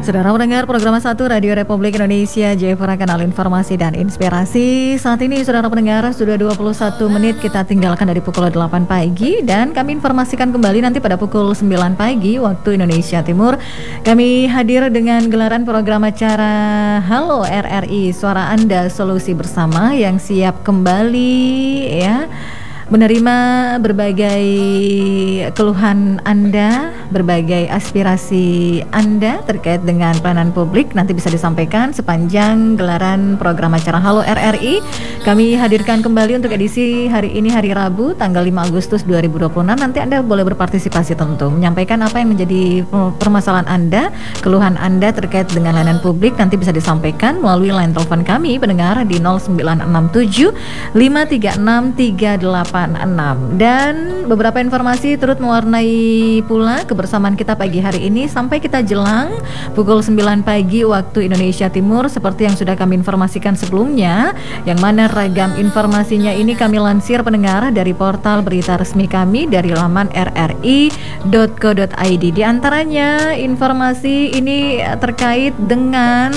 Saudara mendengar program 1 Radio Republik Indonesia Jayapura, kanal informasi dan inspirasi. Saat ini saudara pendengar sudah 21 menit kita tinggalkan dari pukul 8 pagi. Dan kami informasikan kembali nanti pada pukul 9 pagi waktu Indonesia Timur. Kami hadir dengan gelaran program acara Halo RRI, Suara Anda Solusi Bersama, yang siap kembali ya menerima berbagai keluhan Anda, berbagai aspirasi Anda terkait dengan pelayanan publik. Nanti bisa disampaikan sepanjang gelaran program acara Halo RRI. Kami hadirkan kembali untuk edisi hari ini, hari Rabu, tanggal 5 Agustus 2026. Nanti Anda boleh berpartisipasi tentu, menyampaikan apa yang menjadi permasalahan Anda, keluhan Anda terkait dengan layanan publik. Nanti bisa disampaikan melalui line telepon kami pendengar di 0967 536 38. Dan beberapa informasi turut mewarnai pula kebersamaan kita pagi hari ini sampai kita jelang pukul 9 pagi waktu Indonesia Timur, seperti yang sudah kami informasikan sebelumnya, yang mana ragam informasinya ini kami lansir pendengar dari portal berita resmi kami dari laman rri.co.id. Di antaranya informasi ini terkait dengan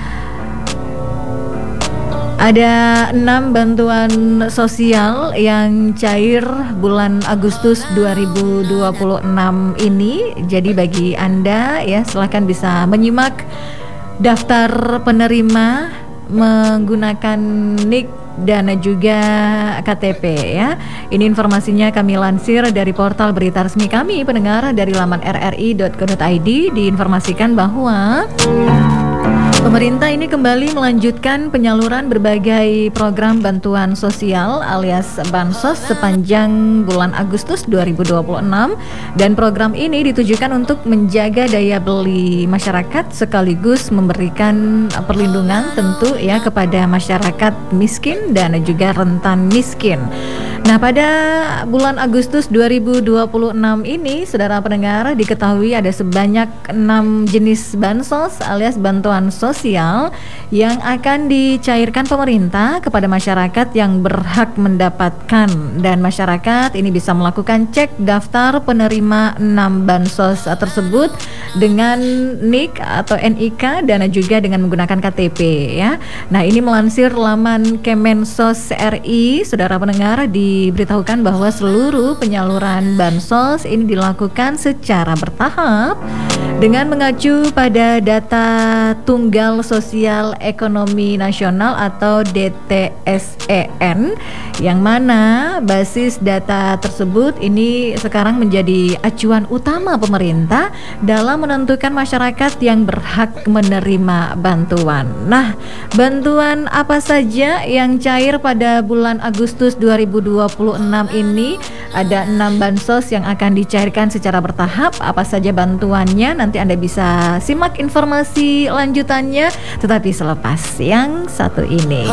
ada 6 bantuan sosial yang cair bulan Agustus 2026 ini. Jadi bagi Anda ya, silakan bisa menyimak daftar penerima menggunakan NIK dan juga KTP ya. Ini informasinya kami lansir dari portal berita resmi kami pendengar dari laman rri.co.id. Diinformasikan bahwa pemerintah ini kembali melanjutkan penyaluran berbagai program bantuan sosial alias Bansos sepanjang bulan Agustus 2026, dan program ini ditujukan untuk menjaga daya beli masyarakat sekaligus memberikan perlindungan tentu ya kepada masyarakat miskin dan juga rentan miskin. Nah, pada bulan Agustus 2026 ini, saudara pendengar, diketahui ada sebanyak 6 jenis bansos alias bantuan sosial yang akan dicairkan pemerintah kepada masyarakat yang berhak mendapatkan. Dan masyarakat ini bisa melakukan cek daftar penerima 6 bansos tersebut dengan NIK atau NIK dan juga dengan menggunakan KTP ya. Nah, ini melansir laman Kemensos RI, saudara pendengar, diberitahukan bahwa seluruh penyaluran bansos ini dilakukan secara bertahap dengan mengacu pada data Tunggal Sosial Ekonomi Nasional atau DTSEN, yang mana basis data tersebut ini sekarang menjadi acuan utama pemerintah dalam menentukan masyarakat yang berhak menerima bantuan. Nah, bantuan apa saja yang cair pada bulan Agustus 2026 ini? Ada 6 bansos yang akan dicairkan secara bertahap. Apa saja bantuannya? Nanti Anda bisa simak informasi lanjutannya, tetapi selepas yang satu ini.